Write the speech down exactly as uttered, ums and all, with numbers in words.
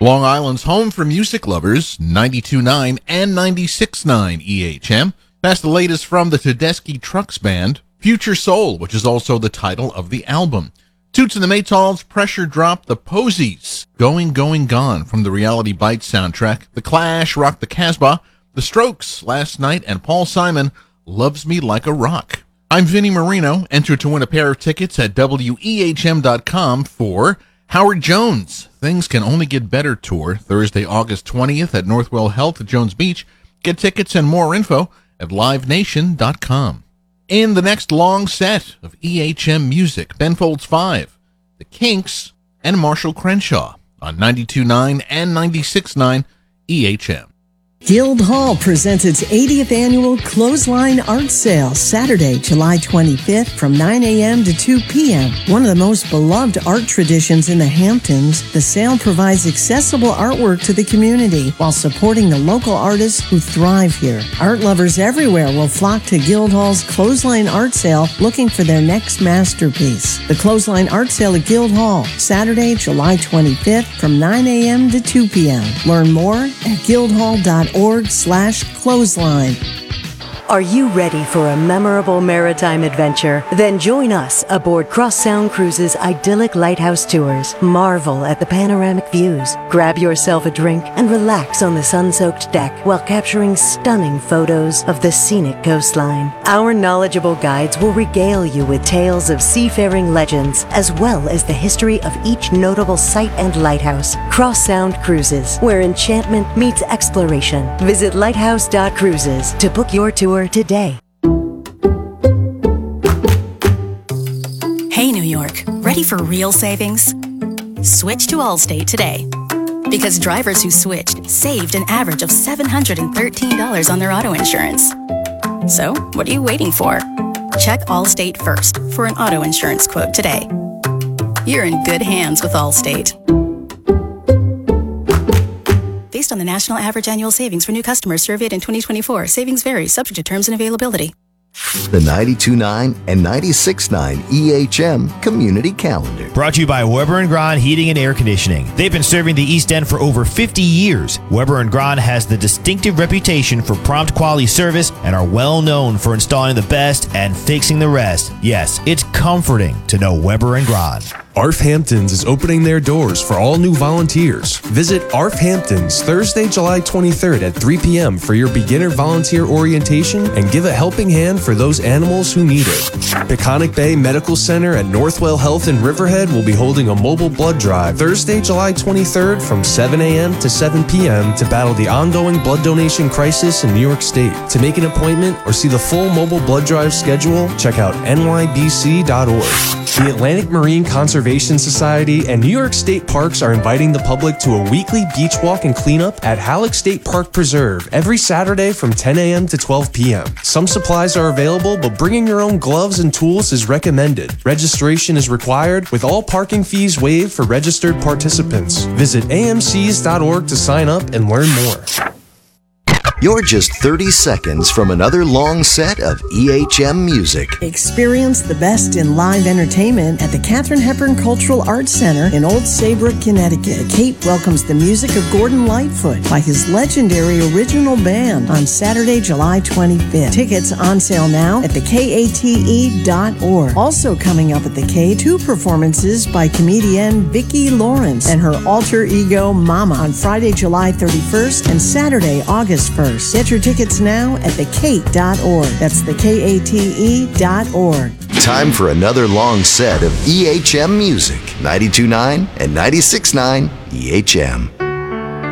Long Island's home for music lovers, ninety-two point nine and ninety-six point nine E H M. That's the latest from the Tedeschi Trucks Band, Future Soul, which is also the title of the album. Toots and the Maytals, Pressure Drop, The Posies, Going, Going, Gone from the Reality Bites soundtrack, The Clash, Rock the Casbah, The Strokes, Last Night, and Paul Simon, Loves Me Like a Rock. I'm Vinnie Marino, entered to win a pair of tickets at W E H M dot com for Howard Jones, Things Can Only Get Better Tour, Thursday, August twentieth at Northwell Health at Jones Beach. Get tickets and more info at live nation dot com. In the next long set of E H M music, Ben Folds five, The Kinks, and Marshall Crenshaw on ninety-two point nine and ninety-six point nine E H M. Guildhall presents its eightieth annual Clothesline Art Sale, Saturday, July twenty-fifth from nine a.m. to two p.m. One of the most beloved art traditions in the Hamptons, the sale provides accessible artwork to the community while supporting the local artists who thrive here. Art lovers everywhere will flock to Guildhall's Clothesline Art Sale looking for their next masterpiece. The Clothesline Art Sale at Guildhall, Saturday, July twenty-fifth from nine a.m. to two p.m. Learn more at guildhall dot org slash clothesline. Are you ready for a memorable maritime adventure? Then join us aboard Cross Sound Cruises' idyllic lighthouse tours. Marvel at the panoramic views, grab yourself a drink, and relax on the sun-soaked deck while capturing stunning photos of the scenic coastline. Our knowledgeable guides will regale you with tales of seafaring legends, as well as the history of each notable site and lighthouse. Cross Sound Cruises, where enchantment meets exploration. Visit lighthouse dot cruises to book your tour today. Hey, New York, ready for real savings? Switch to Allstate today. Because drivers who switched saved an average of seven hundred thirteen dollars on their auto insurance. So, what are you waiting for? Check Allstate first for an auto insurance quote today. You're in good hands with Allstate. Based on the national average annual savings for new customers surveyed in twenty twenty-four, savings vary, subject to terms and availability. The ninety-two point nine and ninety-six point nine E H M Community Calendar. Brought to you by Weber and Grahn Heating and Air Conditioning. They've been serving the East End for over fifty years. Weber and Grahn has the distinctive reputation for prompt quality service and are well known for installing the best and fixing the rest. Yes, it's comforting to know Weber and Grahn. A R F Hamptons is opening their doors for all new volunteers. Visit A R F Hamptons Thursday, July twenty-third at three p.m. for your beginner volunteer orientation and give a helping hand for those animals who need it. Peconic Bay Medical Center at Northwell Health in Riverhead will be holding a mobile blood drive Thursday, July twenty-third from seven a.m. to seven p.m. to battle the ongoing blood donation crisis in New York State. To make an appointment or see the full mobile blood drive schedule, check out N Y B C dot org. The Atlantic Marine Conservation Society and New York State Parks are inviting the public to a weekly beach walk and cleanup at Halleck State Park Preserve every Saturday from ten a.m. to twelve p.m. Some supplies are available, but bringing your own gloves and tools is recommended. Registration is required, with all parking fees waived for registered participants. Visit A M Cs dot org to sign up and learn more. You're just thirty seconds from another long set of E H M music. Experience the best in live entertainment at the Katharine Hepburn Cultural Arts Center in Old Saybrook, Connecticut. Cape welcomes the music of Gordon Lightfoot by his legendary original band on Saturday, July twenty-fifth. Tickets on sale now at the K A T E dot org. Also coming up at the K, two performances by comedian Vicki Lawrence and her alter ego Mama on Friday, July thirty-first and Saturday, August first. Get your tickets now at the Kate dot org. That's the K A T E dot org. Time for another long set of E H M music. ninety-two point nine and ninety-six point nine E H M.